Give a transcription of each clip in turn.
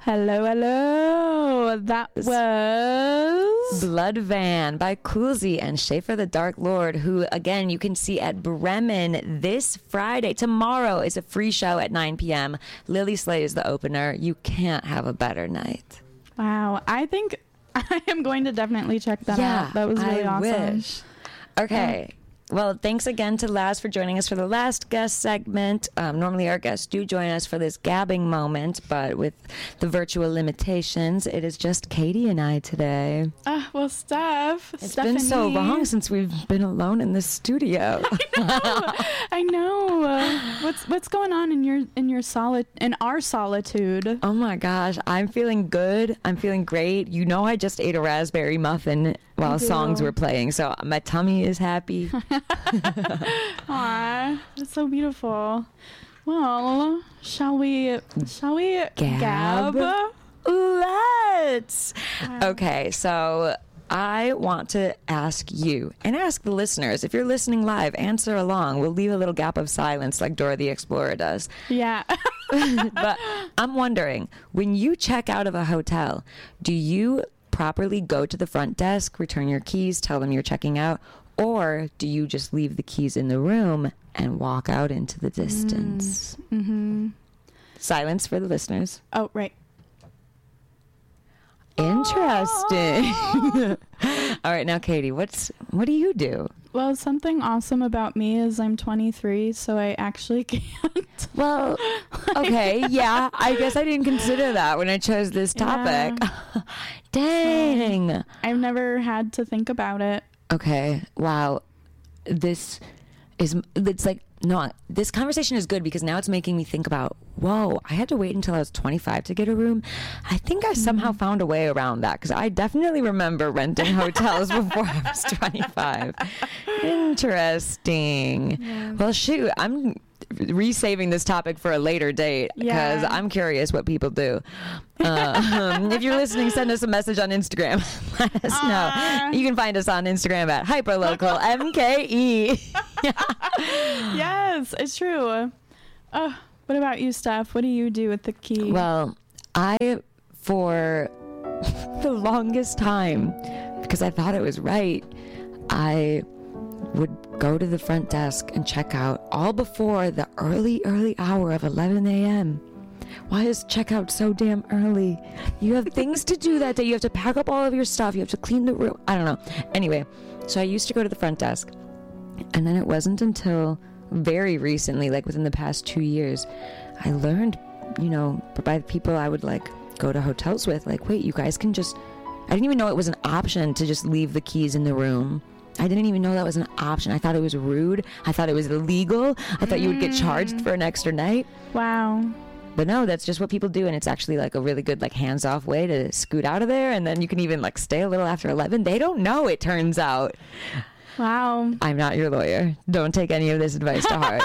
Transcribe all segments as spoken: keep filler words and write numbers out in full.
Hello, hello. That was Blood Van by Coolsey and Schaefer the Dark Lord, who, again, you can see at Bremen this Friday. Tomorrow is a free show at nine p.m. Lily Slay is the opener. You can't have a better night. Wow. I think I am going to definitely check that yeah, out. That was really I awesome. Wish. Okay. Um, Well, thanks again to Laz for joining us for the last guest segment. Um, normally our guests do join us for this gabbing moment, but with the virtual limitations, it is just Katie and I today. Uh, well, Steph, It's Stephanie. been so long since we've been alone in the studio. I know. I know. Uh, what's what's going on in your in your soli- in our solitude? Oh my gosh, I'm feeling good. I'm feeling great. You know, I just ate a raspberry muffin while songs were playing, so my tummy is happy. Aw, that's so beautiful. Well, shall we? Shall we Gab? gab? Let's. Wow. Okay, so I want to ask you and ask the listeners. If you're listening live, answer along. We'll leave a little gap of silence like Dora the Explorer does. Yeah. But I'm wondering, when you check out of a hotel, do you properly go to the front desk, return your keys, tell them you're checking out, or do you just leave the keys in the room and walk out into the distance? Mm, mm-hmm. Silence for the listeners. Oh, right. Interesting. Oh. All right, now Katie, what's what do you do? Well, something awesome about me is I'm twenty-three, so I actually can't. Well, okay, yeah, I guess I didn't consider that when I chose this topic. Yeah. Dang. So, I've never had to think about it. Okay, wow. This is, it's like, no, this conversation is good because now it's making me think about, whoa, I had to wait until I was twenty-five to get a room. I think I somehow found a way around that because I definitely remember renting hotels before I was twenty-five. Interesting. Yeah. Well, shoot, I'm resaving this topic for a later date because yeah. I'm curious what people do. Uh, um, if you're listening, send us a message on Instagram. Let us know. You can find us on Instagram at hyperlocal M K E. Yes, it's true. Uh, what about you, Steph? What do you do with the key? Well, I, for the longest time, because I thought it was right, I would go to the front desk and check out all before the early, early hour of eleven a.m. Why is checkout so damn early? You have things to do that day. You have to pack up all of your stuff. You have to clean the room. I don't know. Anyway, so I used to go to the front desk. And then it wasn't until very recently, like within the past two years, I learned, you know, by the people I would like go to hotels with, like, wait, you guys can just, I didn't even know it was an option to just leave the keys in the room. I didn't even know that was an option. I thought it was rude. I thought it was illegal. I thought mm. you would get charged for an extra night. Wow. But no, that's just what people do. And it's actually like a really good, like, hands-off way to scoot out of there. And then you can even like stay a little after eleven. They don't know, it turns out. Wow. I'm not your lawyer. Don't take any of this advice to heart.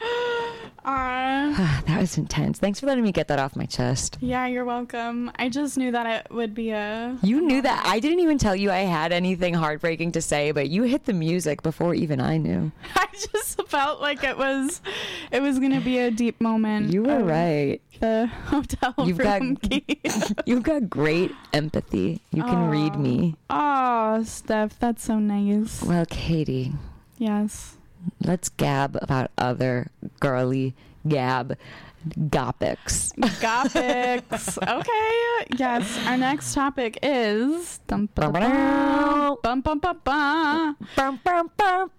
uh, that was intense. Thanks for letting me get that off my chest. Yeah, you're welcome. I just knew that it would be a... You knew that. I didn't even tell you I had anything heartbreaking to say, but you hit the music before even I knew. I just felt like it was it was going to be a deep moment. You were right. The hotel you've room got, key. You've got great empathy. You can Aww. read me. Oh, Steph, that's so nice. Well, Katie. Yes. Let's gab about other girly gab gopics. Gopics. Okay. Yes. Our next topic is bum bum bum bum bum bum bum bum bum bum.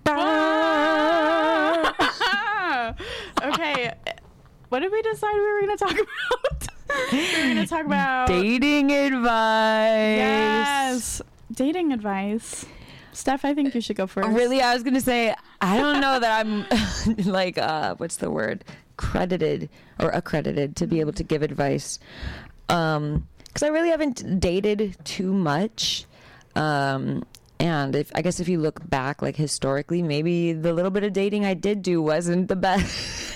Okay. What did we decide we were going to talk about? we were going to talk about dating advice. Yes. Dating advice. Steph, I think you should go first. Really? I was going to say, I don't know that I'm like, uh, what's the word? Credited or accredited to be able to give advice. Um, because I really haven't dated too much. Um, and if I guess if you look back, like historically, maybe the little bit of dating I did do wasn't the best.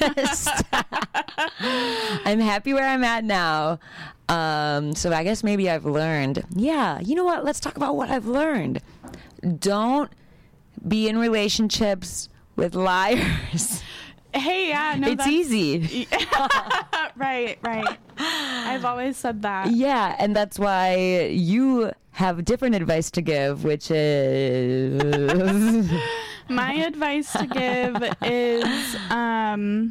I'm happy where I'm at now. Um, so I guess maybe I've learned. Yeah, you know what? Let's talk about what I've learned. Don't be in relationships with liars. Hey, yeah, no, it's easy. Right, right. I I've always said that. Yeah, and that's why you have different advice to give, which is... My advice to give is, um,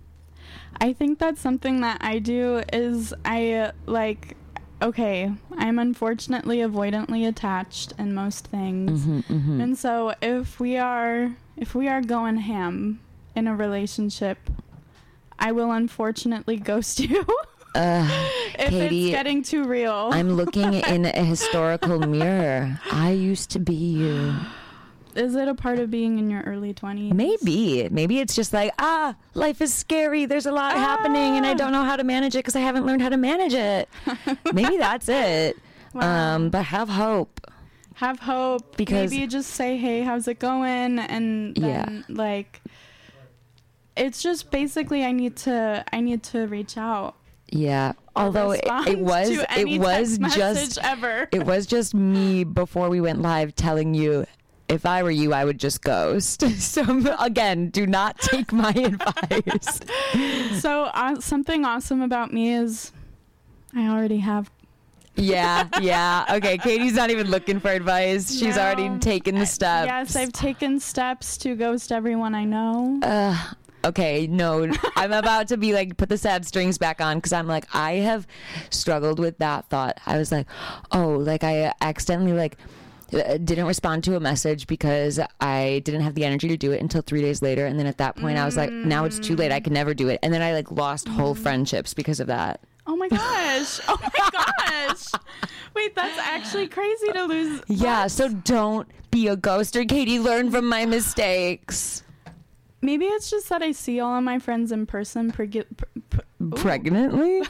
I think that's something that I do is I, uh, like, okay, I'm unfortunately avoidantly attached in most things. Mm-hmm, mm-hmm. And so if we are, if we are going ham in a relationship, I will unfortunately ghost you. Uh, if Katie, it's getting too real. I'm looking in a historical mirror. I used to be you. Is it a part of being in your early twenties? Maybe. Maybe it's just like, ah, life is scary. There's a lot ah. happening and I don't know how to manage it because I haven't learned how to manage it. Maybe that's it. Wow. Um, but have hope. Have hope. Because maybe just say, hey, how's it going? And then, yeah. like, it's just basically I need to, I need to reach out. Yeah. Although it, it was, it was just, ever. it was just me before we went live telling you, if I were you, I would just ghost. So again, do not take my advice. So uh, something awesome about me is I already have. Yeah, yeah. Okay, Katie's not even looking for advice. She's no. already taken the steps. Yes, I've taken steps to ghost everyone I know. Uh, okay, no. I'm about to be like, put the sad strings back on because I'm like, I have struggled with that thought. I was like, oh, like I accidentally like... didn't respond to a message because I didn't have the energy to do it until three days later. And then at that point, mm. I was like, now it's too late. I can never do it. And then I like lost mm. whole friendships because of that. Oh my gosh. Oh my gosh. Wait, that's actually crazy to lose. Yeah. What? So don't be a ghoster, Katie. Learn from my mistakes. Maybe it's just that I see all of my friends in person preg- pr- pr- pregnantly.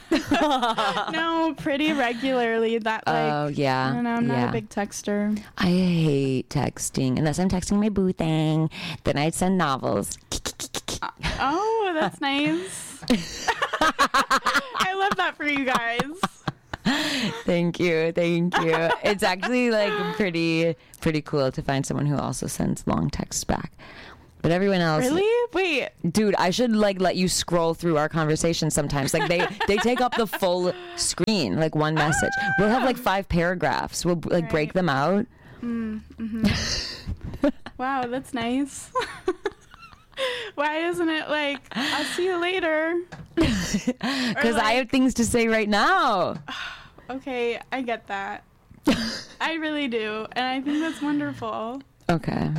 No, pretty regularly. That like, oh yeah, I don't know. I'm yeah. not a big texter. I hate texting unless I'm texting my boo thing. Then I'd send novels. uh, oh, that's nice. I love that for you guys. Thank you, thank you. It's actually like pretty, pretty cool to find someone who also sends long texts back. But everyone else... Really? Wait. Dude, I should, like, let you scroll through our conversations sometimes. Like, they, they take up the full screen, like, one message. Ah! We'll have, like, five paragraphs. We'll, like, right. break them out. Mm, mm-hmm. Wow, that's nice. Why isn't it, like, I'll see you later? Because like, I have things to say right now. Okay, I get that. I really do. And I think that's wonderful. Okay.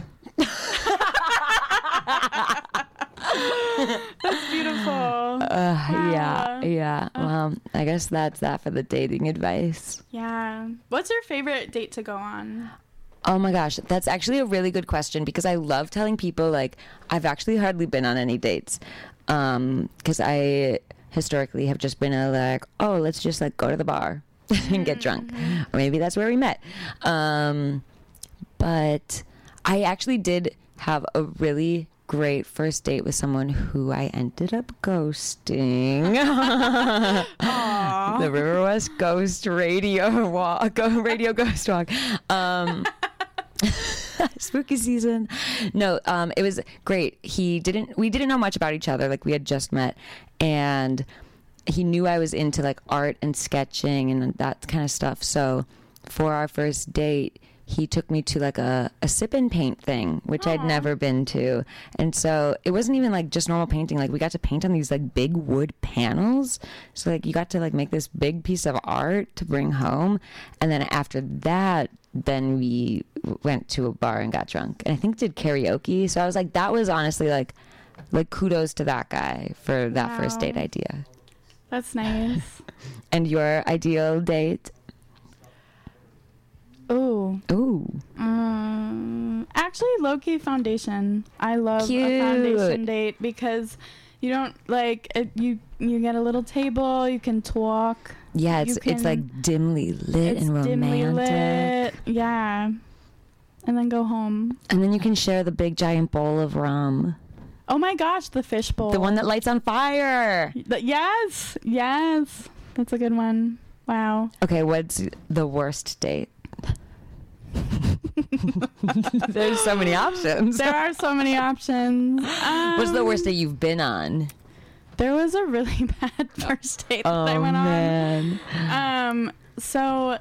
That's beautiful. Uh, wow. Yeah, yeah. Uh, well, I guess that's that for the dating advice. Yeah. What's your favorite date to go on? Oh my gosh, that's actually a really good question because I love telling people, like, I've actually hardly been on any dates um, because I historically have just been a, like, oh, let's just, like, go to the bar and get drunk. Or maybe that's where we met. Um, but I actually did have a really great first date with someone who I ended up ghosting. The River West Ghost Radio Walk, Radio Ghost Walk. Um, spooky season. No, um, it was great. He didn't. We didn't know much about each other. Like we had just met, and he knew I was into like art and sketching and that kind of stuff. So for our first date, he took me to like a, a sip and paint thing, which Aww. I'd never been to. And so it wasn't even like just normal painting. Like we got to paint on these like big wood panels. So like you got to like make this big piece of art to bring home. And then after that, then we went to a bar and got drunk. And I think did karaoke. So I was like, that was honestly like, like kudos to that guy for that wow. first date idea. That's nice. And your ideal date? Ooh. Ooh. Um, actually, low-key foundation. I love Cute. a foundation date because you don't like it, you. You get a little table. You can talk. Yeah, it's can, it's like dimly lit it's and romantic. Dimly lit. Yeah, and then go home. And then you can share the big giant bowl of rum. Oh my gosh, the fish bowl. The one that lights on fire. The, yes, yes, that's a good one. Wow. Okay, what's the worst date? There's so many options. There are so many options. Um, What's the worst date you've been on? There was a really bad first date that oh, I went man. on. Um, so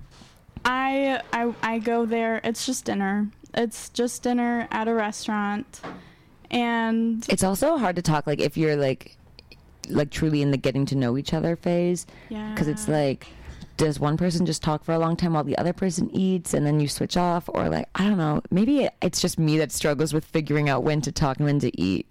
I, I I go there. It's just dinner. It's just dinner at a restaurant, and It's also hard to talk like if you're like like truly in the getting to know each other phase, yeah, because it's like, does one person just talk for a long time while the other person eats and then you switch off, or like, I don't know, maybe it, it's just me that struggles with figuring out when to talk and when to eat.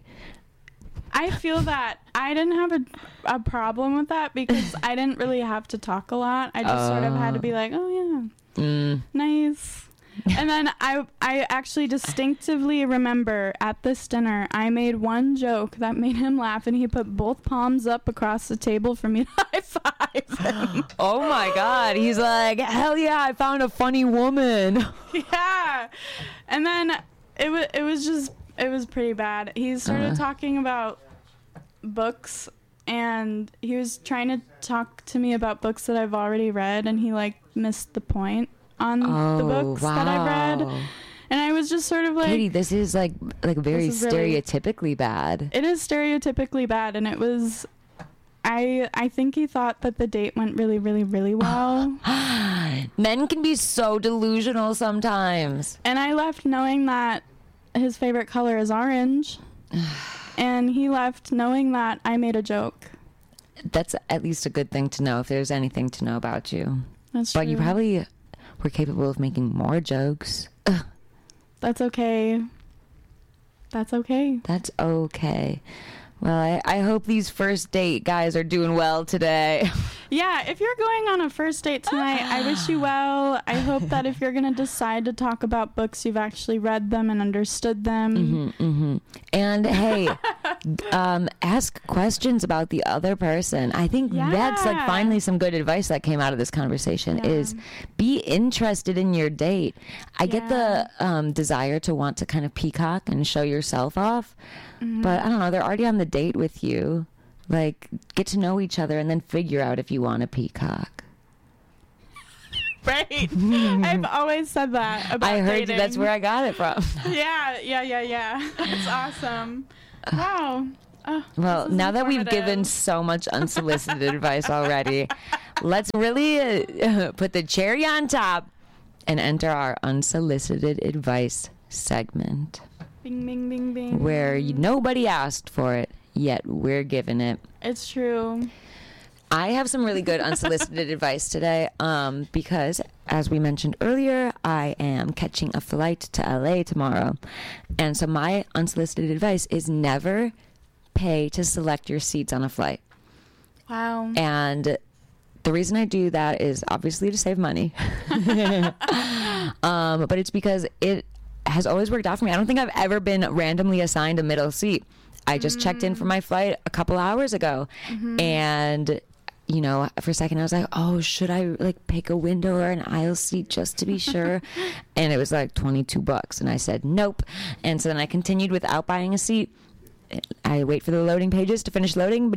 I feel that I didn't have a, a problem with that because I didn't really have to talk a lot. I just uh, sort of had to be like, oh yeah, mm. nice. And then I I actually distinctively remember at this dinner, I made one joke that made him laugh, and he put both palms up across the table for me to high five him. Oh my God. He's like, hell yeah, I found a funny woman. Yeah. And then it was, it was just, it was pretty bad. He started uh. talking about books, and he was trying to talk to me about books that I've already read, and he like missed the point on oh, the books wow. that I've read, and I was just sort of like, Katie, this is like like very stereotypically really, bad. It is stereotypically bad, and it was, I I think he thought that the date went really really really well. Men can be so delusional sometimes. And I left knowing that his favorite color is orange, and he left knowing that I made a joke. That's at least a good thing to know if there's anything to know about you. That's but true. You probably were capable of making more jokes. Ugh. That's okay. That's okay. That's okay. Well, I, I hope these first date guys are doing well today. Yeah, if you're going on a first date tonight, I wish you well. I hope that if you're going to decide to talk about books, you've actually read them and understood them. Mm-hmm, mm-hmm. And hey, um, ask questions about the other person. I think yeah. that's like finally some good advice that came out of this conversation yeah. is be interested in your date. I yeah. get the um, desire to want to kind of peacock and show yourself off. Mm-hmm. But I don't know, they're already on the date with you. Like, get to know each other and then figure out if you want a peacock. Right. I've always said that about I heard dating. That's where I got it from. Yeah, yeah, yeah, yeah. That's awesome. Wow. Oh, well, now that we've given so much unsolicited advice already, let's really uh, put the cherry on top and enter our unsolicited advice segment. Bing, bing, bing, bing. Where you, nobody asked for it, yet we're giving it. It's true. I have some really good unsolicited advice today um, because, as we mentioned earlier, I am catching a flight to L A tomorrow. And so my unsolicited advice is never pay to select your seats on a flight. Wow. And the reason I do that is obviously to save money. um, but it's because it has always worked out for me. I don't think I've ever been randomly assigned a middle seat. I just mm. checked in for my flight a couple hours ago. Mm-hmm. And, you know, for a second I was like, oh, should I like pick a window or an aisle seat just to be sure? And it was like twenty-two bucks. And I said, nope. And so then I continued without buying a seat. I wait for the loading pages to finish loading.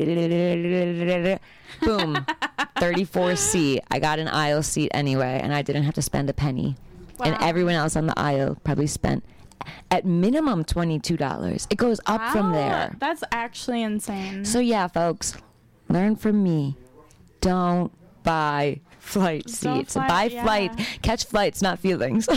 Boom. thirty-four C. I got an aisle seat anyway, and I didn't have to spend a penny. Wow. And everyone else on the aisle probably spent at minimum twenty-two dollars. It goes up wow. from there. That's actually insane. So yeah, folks, learn from me. Don't buy flight seats. Fly, buy yeah. flight. Catch flights, not feelings.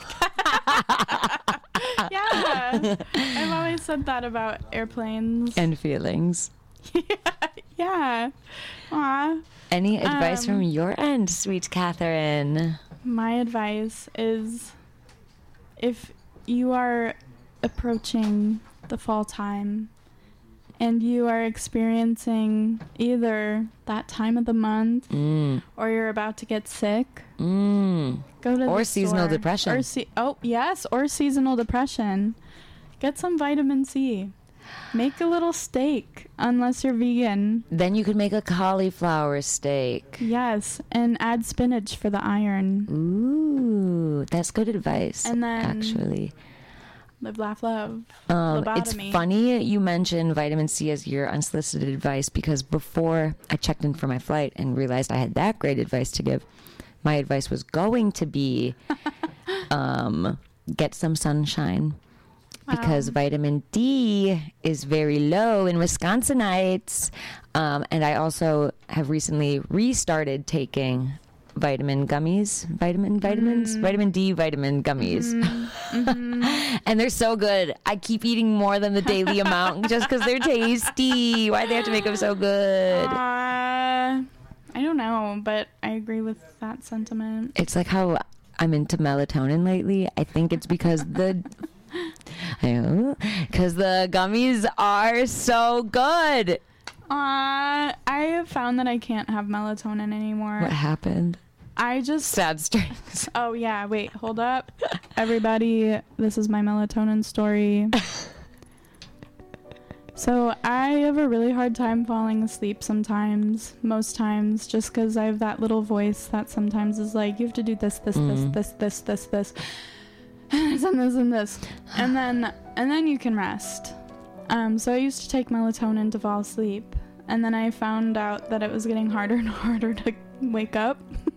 Yeah. I've always said that about airplanes. And feelings. Yeah. Yeah. Aw. Any advice um, from your end, sweet Catherine? My advice is if you are approaching the fall time and you are experiencing either that time of the month mm. or you're about to get sick, mm. go to or the seasonal store. depression. Or se- oh, yes, or seasonal depression. Get some vitamin C. Make a little steak, unless you're vegan. Then you could make a cauliflower steak. Yes, and add spinach for the iron. Ooh, that's good advice, and then actually. Live, laugh, love. Um, Lobotomy. It's funny you mentioned vitamin C as your unsolicited advice because before I checked in for my flight and realized I had that great advice to give, my advice was going to be um, get some sunshine. because vitamin D is very low in Wisconsinites. Um, and I also have recently restarted taking vitamin gummies, vitamin vitamins, mm. vitamin D vitamin gummies. Mm-hmm. Mm-hmm. And they're so good. I keep eating more than the daily amount just because they're tasty. Why do they have to make them so good? Uh, I don't know, but I agree with that sentiment. It's like how I'm into melatonin lately. I think it's because the because the gummies are so good. Uh, I have found that I can't have melatonin anymore. What happened? I just... Sad strings. Oh, yeah. Wait, hold up. Everybody, this is my melatonin story. So I have a really hard time falling asleep sometimes, most times, just because I have that little voice that sometimes is like, you have to do this, this, mm. this, this, this, this, this, and this, and this. And then, and then you can rest. Um, so I used to take melatonin to fall asleep. And then I found out that it was getting harder and harder to wake up.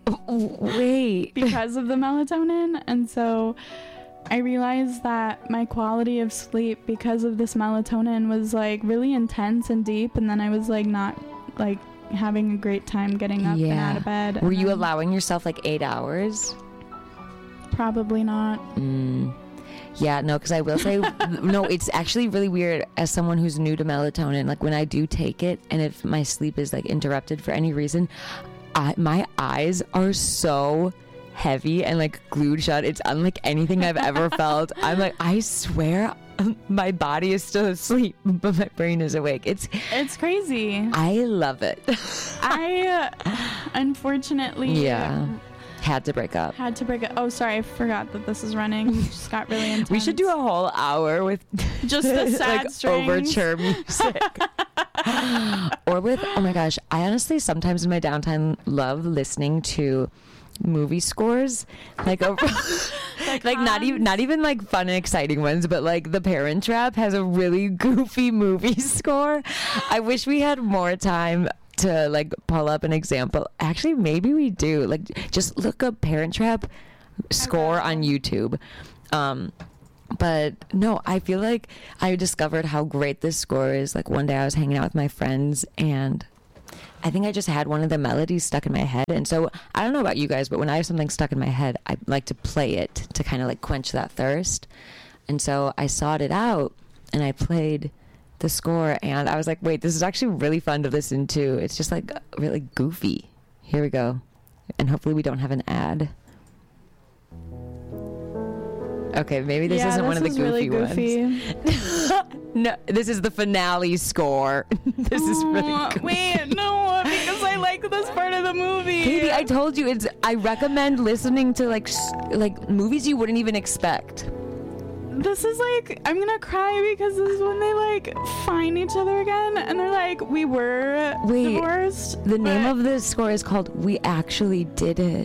Wait. Because of the melatonin. And so I realized that my quality of sleep because of this melatonin was like really intense and deep. And then I was like not like having a great time getting up yeah. and out of bed. Were you then, allowing yourself like eight hours? Probably not. Mm. Yeah, no, because I will say, no, it's actually really weird as someone who's new to melatonin. Like when I do take it and if my sleep is like interrupted for any reason, I, my eyes are so heavy and like glued shut. It's unlike anything I've ever felt. I'm like, I swear my body is still asleep, but my brain is awake. It's it's crazy. I love it. I, uh, unfortunately... Yeah. Had to break up. Had to break up. Oh, sorry. I forgot that this is running. It just got really intense. We should do a whole hour with just the sad like strings. Overture music. Or with, oh my gosh, I honestly sometimes in my downtime love listening to movie scores. Like over, like, like not even not even like fun and exciting ones, but like The Parent Trap has a really goofy movie score. I wish we had more time to like pull up an example. Actually, maybe we do. Like, just look up Parent Trap score on YouTube. Um, but no, I feel like I discovered how great this score is. Like one day I was hanging out with my friends and I think I just had one of the melodies stuck in my head. And so I don't know about you guys, but when I have something stuck in my head, I like to play it to kind of like quench that thirst. And so I sought it out and I played the score and I was like, wait, this is actually really fun to listen to. It's just like really goofy. Here we go. And hopefully we don't have an ad. Okay, maybe this yeah, isn't this one of the goofy, really goofy ones. No, this is the finale score. This is really goofy. Wait, no, because I like this part of the movie. Katie, I told you, it's. I recommend listening to like s- like movies you wouldn't even expect. This is like, I'm gonna cry because this is when they like find each other again and they're like, we were Wait, divorced. The name of the score is called We Actually Did It.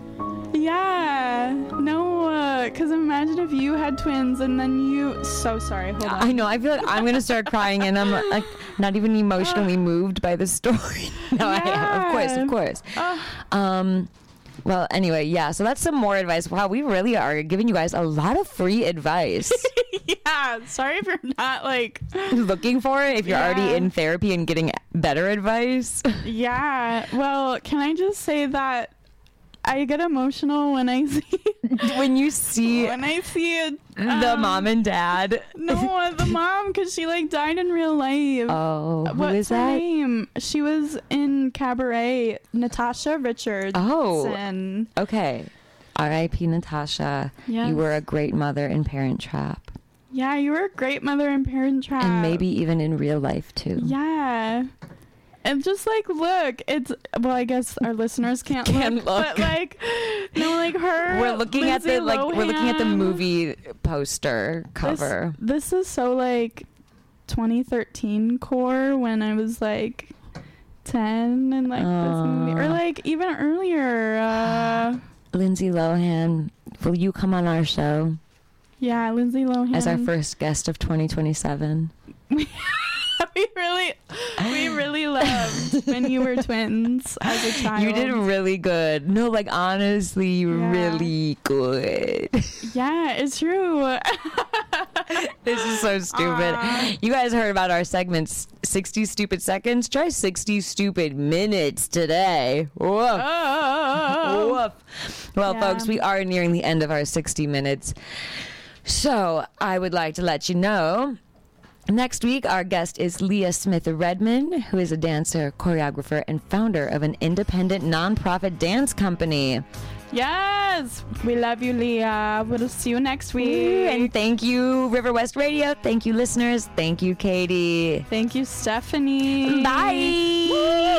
Yeah, no, because uh, imagine if you had twins and then you, so sorry, hold on. I know, I feel like I'm gonna start crying and I'm like not even emotionally moved by the story. No, yeah. I am, of course, of course. Uh. Um, Well, anyway, yeah, so that's some more advice. Wow, we really are giving you guys a lot of free advice. Yeah, sorry if you're not, like... looking for it, if you're yeah. already in therapy and getting better advice. Yeah, well, can I just say that I get emotional when I see... when you see... when I see it, the um, mom and dad. No, the mom, because she, like, died in real life. Oh, who What's is her that? name? She was in Cabaret. Natasha Richardson. Oh, okay. R I P Natasha. Yes. You were a great mother in Parent Trap. Yeah, you were a great mother in Parent Trap. And maybe even in real life, too. Yeah. And just like, look, it's, well, I guess our listeners can't, can't look, look, but like, no, like her. We're looking Lindsay at the like, Lohan. we're looking at the movie poster cover. This, this is so like twenty thirteen core when I was like ten and like uh, this movie, or like even earlier. Uh, Lindsay Lohan, will you come on our show? Yeah, Lindsay Lohan as our first guest of twenty twenty-seven. we really, we really loved when you were twins as a child. You did really good. No, like honestly, yeah. really good. Yeah, it's true. This is so stupid. Aww. You guys heard about our segments, sixty stupid seconds. Try sixty stupid minutes today. Woof. Oh. Woof. Well, yeah. folks, we are nearing the end of our sixty minutes. So I would like to let you know, next week our guest is Leah Smith Redman, who is a dancer, choreographer, and founder of an independent nonprofit dance company. Yes, we love you, Leah. We'll see you next week. Ooh, and thank you, River West Radio. Thank you, listeners. Thank you, Katie. Thank you, Stephanie. Bye. Woo!